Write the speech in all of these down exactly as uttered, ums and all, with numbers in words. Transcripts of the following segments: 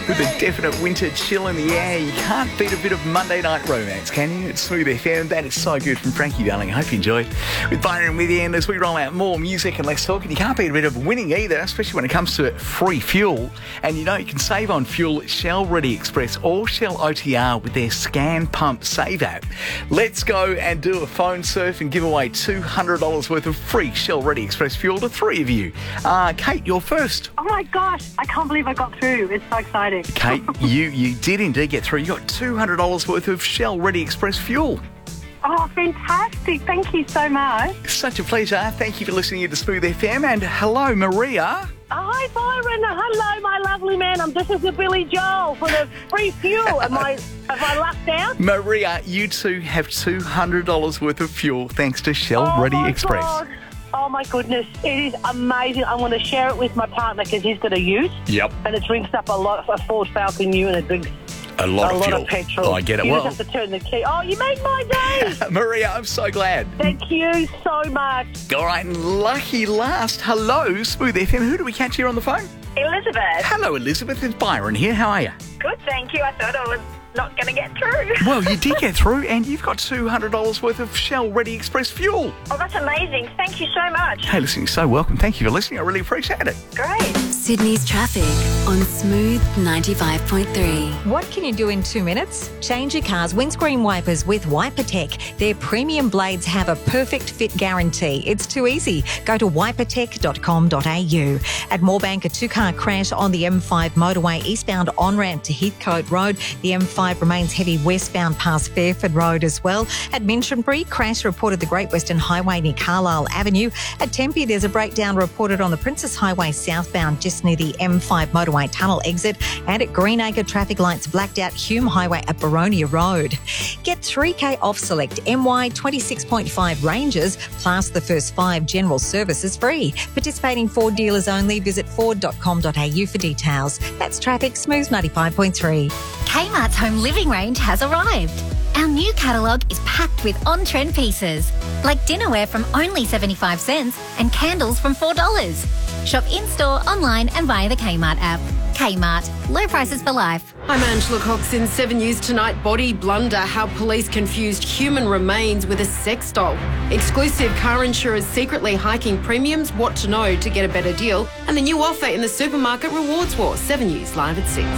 with a definite winter chill in the air. You can't beat a bit of Monday night romance, can you? It's Smooth F M. That is so good from Frankie Darling. I hope you enjoyed. With Byron with you, and as we roll out more music and less talking, you can't beat a bit of winning either, especially when it comes to free fuel. And you know you can save on fuel at Shell Ready Express or Shell O T R with their Scan Pump Save app. Let's go and do a phone surf and give away two hundred dollars worth of free Shell Ready Express fuel to three of you. Uh, Kate, you're first. Oh my gosh, I can't believe I got through. It's so exciting. Kate, you, you did indeed get through. You got two hundred dollars worth of Shell Ready Express fuel. Oh, fantastic. Thank you so much. Such a pleasure. Thank you for listening to Smooth F M. And hello, Maria. Hi, Byron. Hello, my lovely man. I'm just as a Billy Joel for the free fuel. Am I, have I lucked out? Maria, you two have two hundred dollars worth of fuel thanks to Shell oh Ready my Express. God. Oh, my goodness. It is amazing. I'm going to share it with my partner because he's got a ute. Yep. And it drinks up a lot, a Ford Falcon ute, and it drinks A lot a of lot fuel. of petrol. Oh, I get it. You Well, just have to turn the key. Oh, you made my day. Maria, I'm so glad. Thank you so much. All right, and lucky last. Hello, Smooth F M. Who do we catch here on the phone? Elizabeth. Hello, Elizabeth. It's Byron here. How are you? Good, thank you. I thought I was not going to get through. Well, you did get through, and you've got two hundred dollars worth of Shell Ready Express fuel. Oh, that's amazing. Thank you so much. Hey, listen, you're so welcome. Thank you for listening. I really appreciate it. Great. Sydney's traffic on Smooth ninety-five point three. What can you do in two minutes? Change your car's windscreen wipers with WiperTech. Their premium blades have a perfect fit guarantee. It's too easy. Go to wiper tech dot com dot a u. At Moorebank, a two-car crash on the M five motorway eastbound on-ramp to Heathcote Road. The M five remains heavy westbound past Fairford Road as well. At Minchinbury, crash reported the Great Western Highway near Carlisle Avenue. At Tempe, there's a breakdown reported on the Princess Highway southbound just near the M five motorway tunnel exit. And at Greenacre, traffic lights blacked out Hume Highway at Baronia Road. Get three K off select M Y twenty-six point five Rangers, plus the first five general services free. Participating Ford dealers only. Visit ford dot com dot a u for details. That's traffic, Smooth ninety-five point three. Kmart's home living range has arrived. Our new catalogue is packed with on-trend pieces, like dinnerware from only seventy-five cents and candles from four dollars. Shop in-store, online and via the Kmart app. Kmart, low prices for life. I'm Angela Cox in seven News Tonight. Body blunder, how police confused human remains with a sex doll. Exclusive car insurers secretly hiking premiums, what to know to get a better deal, and the new offer in the supermarket rewards war. seven News live at six.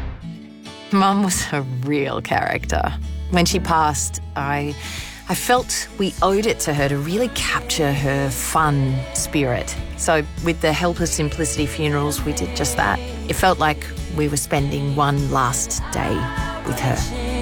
Mum was a real character. When she passed, I I felt we owed it to her to really capture her fun spirit. So with the help of Simplicity Funerals, we did just that. It felt like we were spending one last day with her.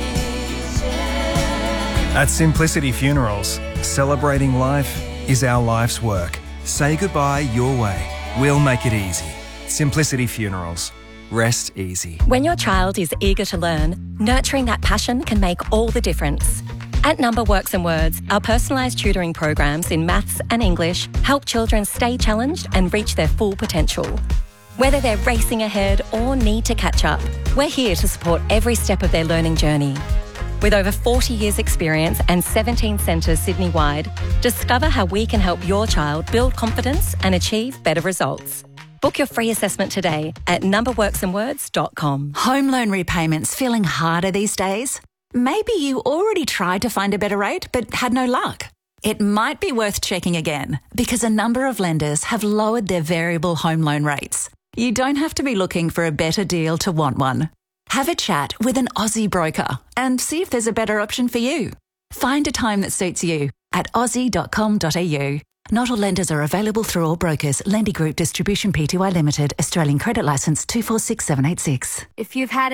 At Simplicity Funerals, celebrating life is our life's work. Say goodbye your way. We'll make it easy. Simplicity Funerals. Rest easy. When your child is eager to learn, nurturing that passion can make all the difference. At Number Works and Words, our personalised tutoring programs in maths and English help children stay challenged and reach their full potential. Whether they're racing ahead or need to catch up, we're here to support every step of their learning journey. With over forty years experience and seventeen centres Sydney-wide, discover how we can help your child build confidence and achieve better results. Book your free assessment today at number works and words dot com. Home loan repayments feeling harder these days? Maybe you already tried to find a better rate but had no luck. It might be worth checking again because a number of lenders have lowered their variable home loan rates. You don't have to be looking for a better deal to want one. Have a chat with an Aussie broker and see if there's a better option for you. Find a time that suits you at aussie dot com dot a u. Not all lenders are available through all brokers. Lendy Group Distribution Pty Limited, Australian Credit Licence two four six seven eight six. If you've had